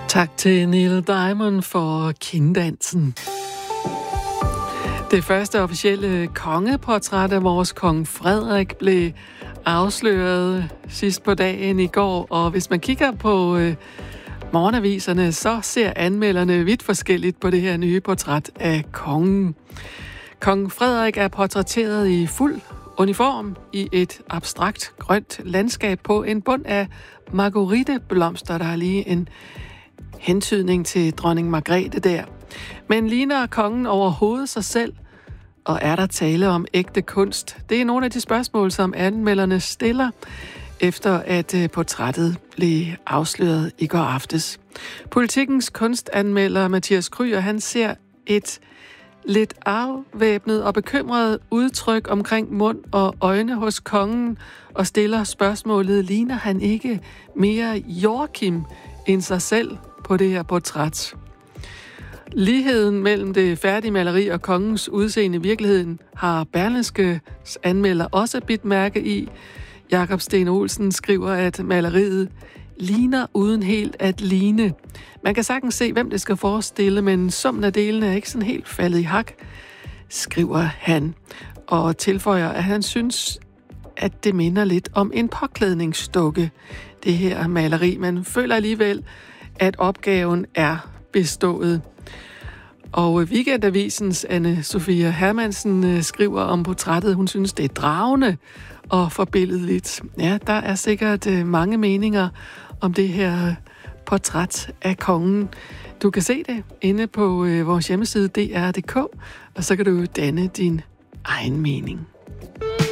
Tak til Neil Diamond for kinddansen. Det første officielle kongeportræt af vores kong Frederik blev afsløret sidst på dagen i går, og hvis man kigger på morgenaviserne, så ser anmelderne vidt forskelligt på det her nye portræt af kongen. Kong Frederik er portrætteret i fuld uniform i et abstrakt grønt landskab på en bund af margueriteblomster. Der er lige en hentydning til dronning Margrethe der. Men ligner kongen overhovedet sig selv? Og er der tale om ægte kunst? Det er nogle af de spørgsmål, som anmelderne stiller, efter at portrættet blev afsløret i går aftes. Politikens kunstanmelder Mathias Kryer, han ser et lidt afvæbnet og bekymret udtryk omkring mund og øjne hos kongen og stiller spørgsmålet, ligner han ikke mere Joachim end sig selv på det her portræt? Ligheden mellem det færdige maleri og kongens udseende i virkeligheden har Berlingskes anmelder også bidt mærke i. Jakob Sten Olsen skriver, at maleriet ligner uden helt at ligne. Man kan sagtens se, hvem det skal forestille, men summen af delene er ikke sådan helt faldet i hak, skriver han. Og tilføjer, at han synes, at det minder lidt om en påklædningsdukke, det her maleri. Man føler alligevel, at opgaven er bestået. Og Weekendavisens Anne-Sophia Hermansen skriver om portrættet. Hun synes, det er dragende og forbilledligt. Ja, der er sikkert mange meninger om det her portræt af kongen. Du kan se det inde på vores hjemmeside dr.dk, og så kan du danne din egen mening.